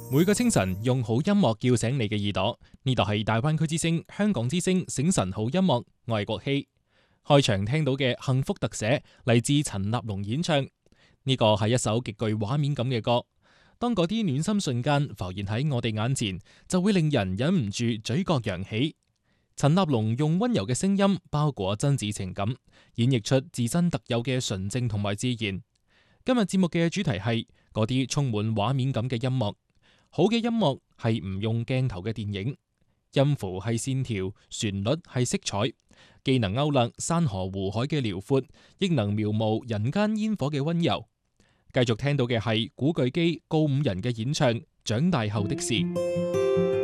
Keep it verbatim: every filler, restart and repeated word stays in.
每個清晨用好音樂叫醒你嘅耳朵，呢度係大灣區之聲、香港之聲醒晨好音樂，我係國希。開場聽到嘅幸福特寫嚟自陳立農演唱，呢個係一首極具畫面感嘅歌。當嗰啲暖心瞬間浮現喺我哋眼前，就會令人忍唔住嘴角揚起。陳立農用溫柔嘅聲音包裹真摯情感，演繹出自身特有嘅純正同埋自然。今日節目嘅主題係嗰啲充滿畫面感嘅音樂。好嘅音樂係唔用鏡頭嘅電影，音符係線條，旋律係色彩，既能勾勒山河湖海嘅遼闊，亦能描摹人間煙火嘅溫柔。繼續聽到嘅係古巨基告五人嘅演唱《長大後的事》。